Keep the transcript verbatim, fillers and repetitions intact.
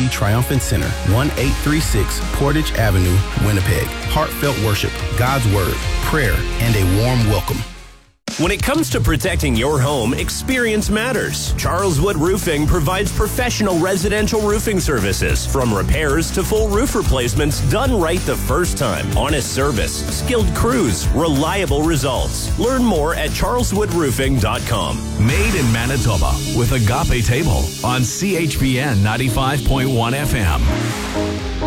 City Triumphant Center, one eight three six Portage Avenue, Winnipeg. Heartfelt worship, God's Word, prayer, and a warm welcome. When it comes to protecting your home, experience matters. Charles Wood Roofing provides professional residential roofing services, from repairs to full roof replacements done right the first time. Honest service, skilled crews, reliable results. Learn more at charles wood roofing dot com. Made in Manitoba with Agape Table on C H B N ninety-five point one F M.